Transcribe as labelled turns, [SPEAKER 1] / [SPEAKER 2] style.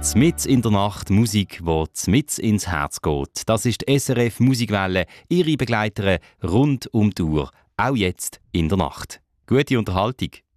[SPEAKER 1] Mitten in der Nacht Musik, die mitten ins Herz geht. Das ist die SRF Musikwelle, ihre Begleiterin rund um die Uhr, auch jetzt in der Nacht. Gute Unterhaltung.